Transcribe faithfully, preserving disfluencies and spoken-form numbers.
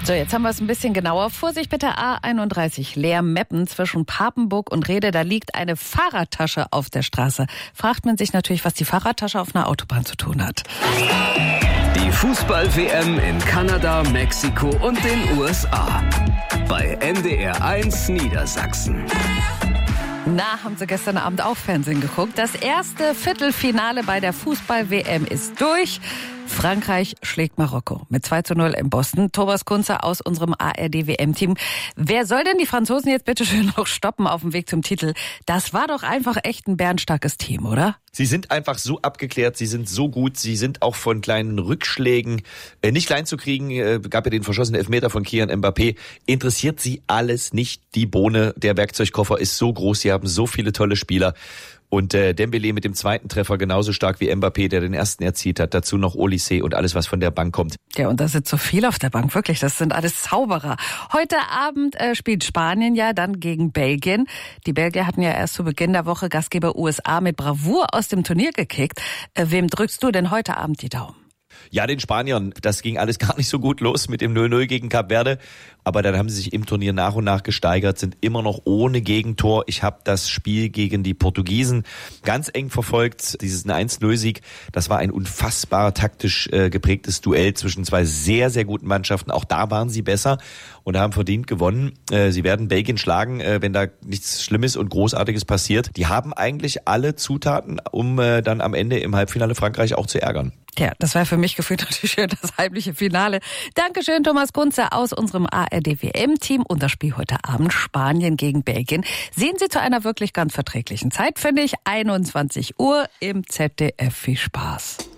So, jetzt haben wir es ein bisschen genauer. Vorsicht bitte, A einunddreißig Leer-Meppen zwischen Papenburg und Rede. Da liegt eine Fahrradtasche auf der Straße. Fragt man sich natürlich, was die Fahrradtasche auf einer Autobahn zu tun hat. Die Fußball-W M in Kanada, Mexiko und den U S A. Bei N D R eins Niedersachsen. Na, haben Sie gestern Abend auch Fernsehen geguckt? Das erste Viertelfinale bei der Fußball-W M ist durch. Frankreich schlägt Marokko mit zwei zu null in Boston. Thomas Kunze aus unserem A R D-W M-Team. Wer soll denn die Franzosen jetzt bitte schön noch stoppen auf dem Weg zum Titel? Das war doch einfach echt ein bärenstarkes Team, oder? Sie sind einfach so abgeklärt, sie sind so gut, sie sind auch von kleinen Rückschlägen äh, nicht klein zu kriegen. Äh, gab ja den verschossenen Elfmeter von Kylian Mbappé. Interessiert sie alles nicht, die Bohne. Der Werkzeugkoffer ist so groß, sie haben so viele tolle Spieler. Und äh, Dembélé mit dem zweiten Treffer genauso stark wie Mbappé, der den ersten erzielt hat. Dazu noch Olysée und alles, was von der Bank kommt. Ja, und da sitzt so viel auf der Bank, wirklich. Das sind alles Zauberer. Heute Abend äh, spielt Spanien ja dann gegen Belgien. Die Belgier hatten ja erst zu Beginn der Woche Gastgeber U S A mit Bravour aus dem Turnier gekickt. Äh, wem drückst du denn heute Abend die Daumen? Ja, den Spaniern. Das ging alles gar nicht so gut los mit dem null null gegen Kap Verde. Aber dann haben sie sich im Turnier nach und nach gesteigert, sind immer noch ohne Gegentor. Ich habe das Spiel gegen die Portugiesen ganz eng verfolgt. Dieses eins null Sieg, das war ein unfassbar taktisch äh, geprägtes Duell zwischen zwei sehr, sehr guten Mannschaften. Auch da waren sie besser und haben verdient gewonnen. Äh, sie werden Belgien schlagen, äh, wenn da nichts Schlimmes und Großartiges passiert. Die haben eigentlich alle Zutaten, um äh, dann am Ende im Halbfinale Frankreich auch zu ärgern. Ja, das war für mich gefühlt natürlich schön das heimliche Finale. Dankeschön, Thomas Kunze aus unserem A R D-W M-Team. Und das Spiel heute Abend Spanien gegen Belgien sehen Sie zu einer wirklich ganz verträglichen Zeit, finde ich. einundzwanzig Uhr im Z D F. Viel Spaß.